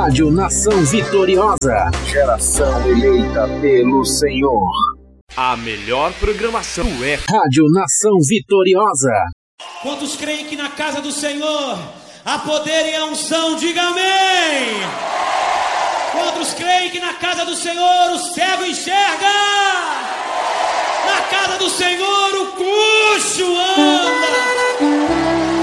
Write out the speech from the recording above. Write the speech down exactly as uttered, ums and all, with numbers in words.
Rádio Nação Vitoriosa. Geração eleita pelo Senhor. A melhor programação é Rádio Nação Vitoriosa. Quantos creem que na casa do Senhor há poder e a unção? Diga amém! Quantos creem que na casa do Senhor o cego enxerga? Na casa do Senhor o coxo anda?